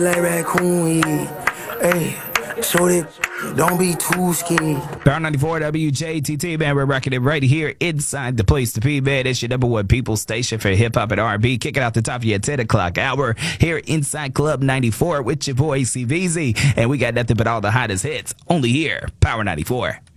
Like raccoon, yeah. Hey, so that don't be too scared. Power 94 WJTT, man. We're rocking it right here inside the place to be, man. It's your number one people station for hip hop and R&B. Kicking out the top of your 10 o'clock hour here inside Club 94 with your boy CVZ. And we got nothing but all the hottest hits only here. Power 94.